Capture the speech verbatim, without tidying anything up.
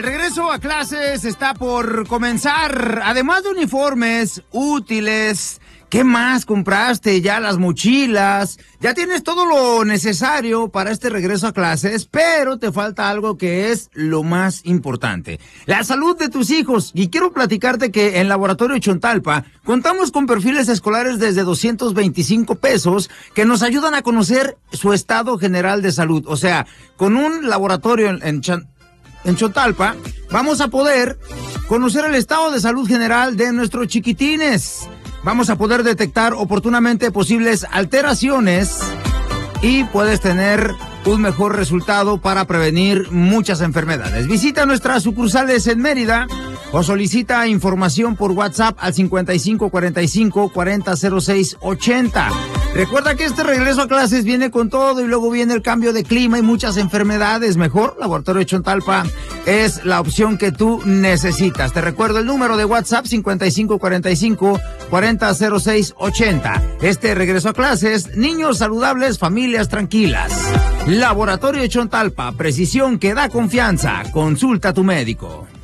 El regreso a clases está por comenzar. Además de uniformes, útiles, ¿qué más compraste? Ya las mochilas, ya tienes todo lo necesario para este regreso a clases, pero te falta algo que es lo más importante: la salud de tus hijos. Y quiero platicarte que en Laboratorio Chontalpa contamos con perfiles escolares desde doscientos veinticinco pesos que nos ayudan a conocer su estado general de salud. O sea, con un laboratorio en, en Ch- En Chontalpa, vamos a poder conocer el estado de salud general de nuestros chiquitines. Vamos a poder detectar oportunamente posibles alteraciones y puedes tener un mejor resultado para prevenir muchas enfermedades. Visita nuestras sucursales en Mérida o solicita información por WhatsApp al cincuenta y cinco cuarenta y cinco cuarenta cero seis ochenta. Recuerda que este regreso a clases viene con todo y luego viene el cambio de clima y muchas enfermedades. Mejor, Laboratorio Chontalpa es la opción que tú necesitas. Te recuerdo el número de WhatsApp cincuenta y cinco cuarenta y cinco cuarenta cero seis ochenta. Este regreso a clases, niños saludables, familias tranquilas. Laboratorio Chontalpa, precisión que da confianza. Consulta a tu médico.